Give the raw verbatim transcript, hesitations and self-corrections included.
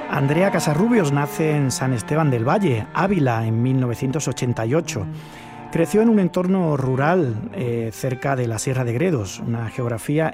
Andrea Casarrubios nace en San Esteban del Valle, Ávila, en mil novecientos ochenta y ocho. Creció en un entorno rural eh, cerca de la Sierra de Gredos, una geografía